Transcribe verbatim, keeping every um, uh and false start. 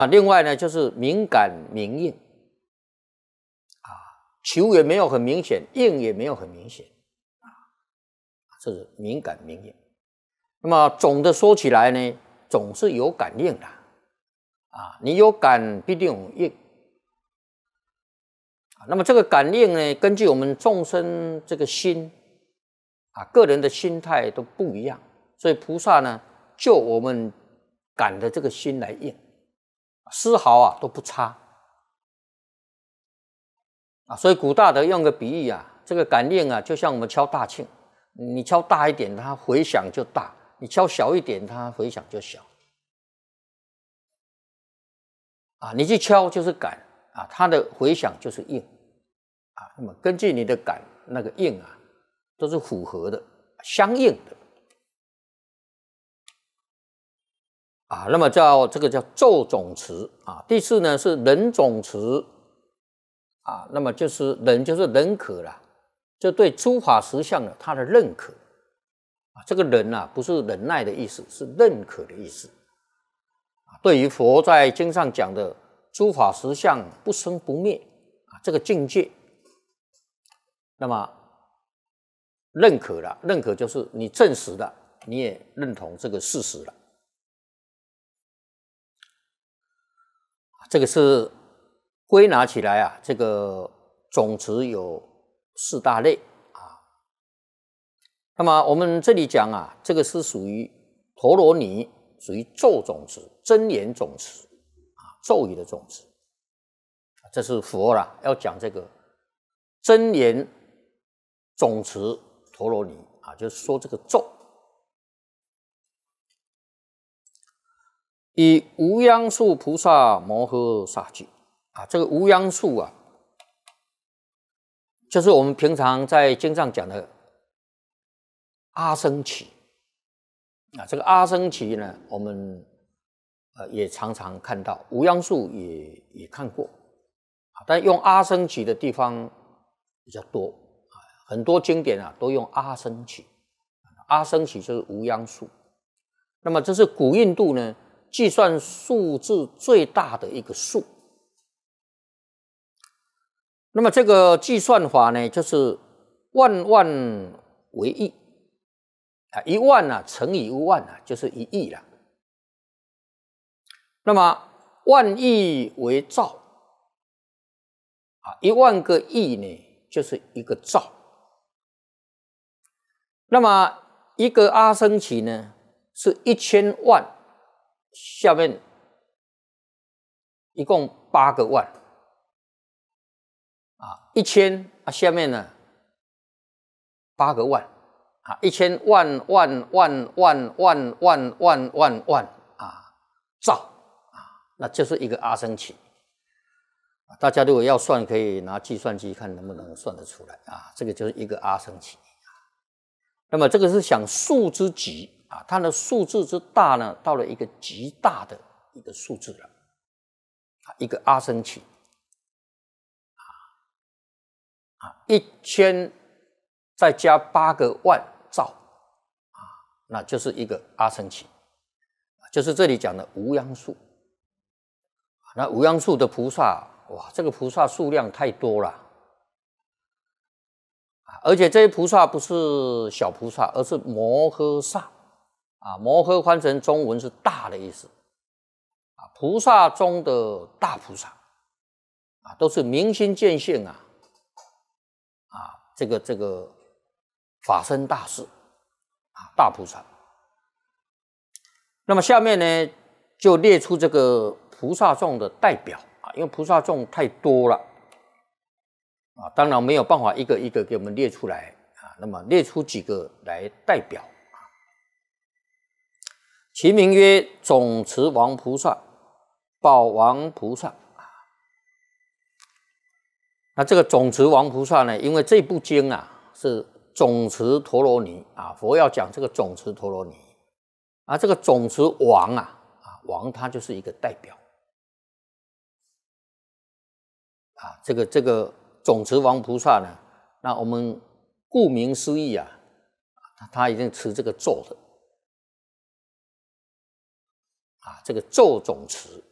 啊。另外呢，就是明感明应啊，求也没有很明显，应也没有很明显啊，这是明感明应。那么总的说起来呢，总是有感应的啊，你有感必定有应。那么这个感应呢，根据我们众生这个心啊，个人的心态都不一样，所以菩萨呢，就我们感的这个心来应，丝毫啊都不差啊。所以古大德用个比喻啊，这个感应啊，就像我们敲大磬，你敲大一点，它回响就大；你敲小一点，它回响就小。啊，你去敲就是感。啊，它的回响就是应啊，那么根据你的感，那个应啊，都是符合的、相应的啊。那么叫这个叫咒总持啊。第四呢是人总持啊，那么就是人就是认可啦，就对诸法实相的他的认可啊。这个人啊，不是忍耐的意思，是认可的意思啊。对于佛在经上讲的。诸法实相不生不灭啊，这个境界，那么认可了，认可就是你证实了，你也认同这个事实了。这个是归纳起来啊，这个总持有四大类啊。那么我们这里讲啊，这个是属于陀罗尼，属于咒总持、真言总持。咒语的总持，这是佛啦，要讲这个真言总持陀罗尼啊，就是说这个咒。以无央数菩萨摩诃萨句啊，这个无央数啊，就是我们平常在经上讲的阿僧祇啊，这个阿僧祇呢，我们。呃，也常常看到无央数也也看过啊，但用阿僧祇的地方比较多啊，很多经典啊都用阿僧祇，阿僧祇就是无央数。那么这是古印度呢计算数字最大的一个数。那么这个计算法呢，就是万万为亿啊，一万啊乘以一万啊，就是一亿了。那么万亿为兆啊，一万个亿呢就是一个兆。那么一个阿僧祇呢是一千万，下面一共八个万啊，一千啊下面呢八个万啊，一千万万万万万万万万万啊兆。那就是一个阿僧祇，大家如果要算，可以拿计算机看能不能算得出来啊。这个就是一个阿僧祇。那么这个是想数之极啊，它的数字之大呢，到了一个极大的一个数字了啊，一个阿僧祇啊啊，一千再加八个万兆啊，那就是一个阿僧祇，就是这里讲的无央数。那无央数的菩萨，哇，这个菩萨数量太多了，而且这些菩萨不是小菩萨，而是摩诃萨啊。摩诃翻成中文是大的意思啊，菩萨中的大菩萨啊，都是明心见性啊啊，这个这个法身大士啊，大菩萨。那么下面呢，就列出这个菩萨众的代表啊，因为菩萨众太多了啊，当然没有办法一个一个给我们列出来啊。那么列出几个来代表啊，其名曰总持王菩萨、宝王菩萨啊。那这个总持王菩萨呢，因为这部经啊是总持陀罗尼啊，佛要讲这个总持陀罗尼啊，这个总持王啊啊王他就是一个代表。啊，这个这个总持王菩萨呢，那我们顾名思义啊，他他一定持这个咒的啊，这个咒总持